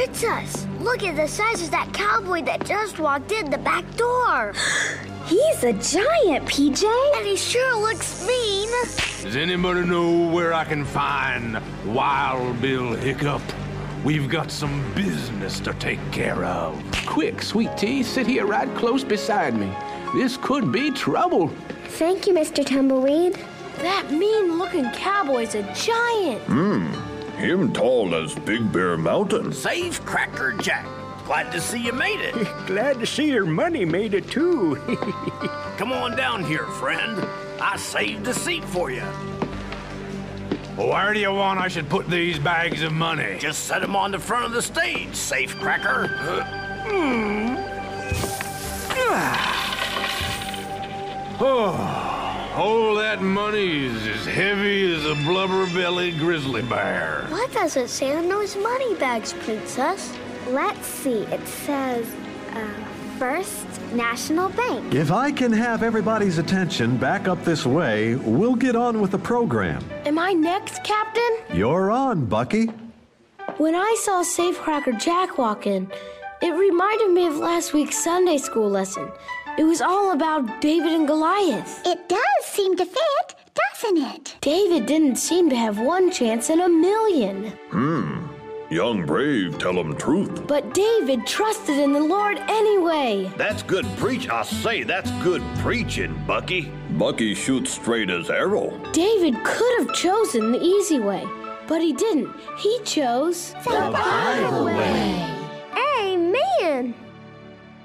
Princess, look at the size of that cowboy that just walked in the back door. He's a giant, PJ. And he sure looks mean. Does anybody know where I can find Wild Bill Hiccup? We've got some business to take care of. Quick, Sweet Tea, sit here right close beside me. This could be trouble. Thank you, Mr. Tumbleweed. That mean-looking cowboy's a giant. Him tall as Big Bear Mountain. Safe Cracker Jack. Glad to see you made it. Glad to see your money made it, too. Come on down here, friend. I saved a seat for you. Where do you want I should put these bags of money? Just set them on the front of the stage, Safe Cracker. All that money is as heavy as a blubber-bellied grizzly bear. What does it say on those money bags, Princess? Let's see. It says, First National Bank. If I can have everybody's attention back up this way, we'll get on with the program. Am I next, Captain? You're on, Bucky. When I saw Safe Cracker Jack walk in, it reminded me of last week's Sunday school lesson. It was all about David and Goliath. It does seem to fit, doesn't it? David didn't seem to have one chance in a million. Young brave, tell 'em truth. But David trusted in the Lord anyway. That's good I say, that's good preaching, Bucky. Bucky shoots straight as arrow. David could have chosen the easy way, but he didn't. He chose the Bible way.